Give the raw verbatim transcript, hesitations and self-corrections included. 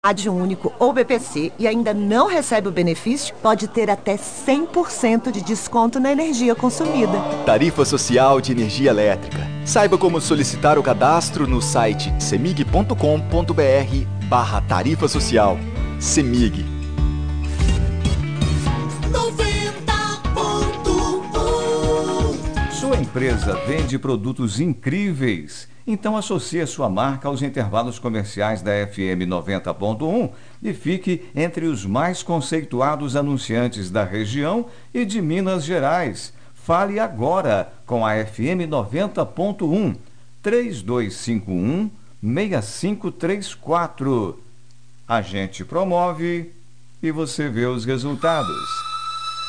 Único ou B P C e ainda não recebe o benefício, pode ter até cem por cento de desconto na energia consumida. Tarifa Social de Energia Elétrica. Saiba como solicitar o cadastro no site cemig ponto com ponto br barra tarifa social. Cemig. Sua empresa vende produtos incríveis? Então associe a sua marca aos intervalos comerciais da F M noventa ponto um e fique entre os mais conceituados anunciantes da região e de Minas Gerais. Fale agora com a F M noventa ponto um, três dois cinco um, seis cinco três quatro. A gente promove e você vê os resultados.